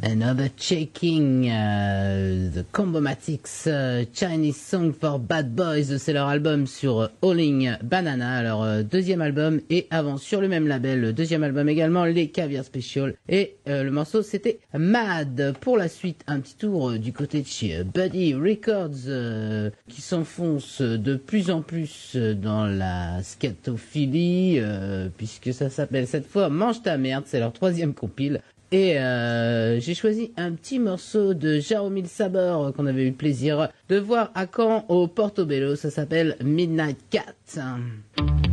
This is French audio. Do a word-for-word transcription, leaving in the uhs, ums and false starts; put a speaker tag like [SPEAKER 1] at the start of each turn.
[SPEAKER 1] Another Checking, uh, The Combomatics, uh, Chinese Song for Bad Boys, c'est leur album sur Hauling Banana, leur euh, deuxième album, et avant sur le même label, le deuxième album également, les Caviar Special, et euh, le morceau c'était Mad. Pour la suite, un petit tour euh, du côté de chez euh, Buddy Records, euh, qui s'enfonce de plus en plus euh, dans la scatophilie, euh, puisque ça s'appelle cette fois Mange ta merde, c'est leur troisième compile. Et euh, j'ai choisi un petit morceau de Jaromil Sabor qu'on avait eu le plaisir de voir à Caen au Portobello. Ça s'appelle Midnight Cat.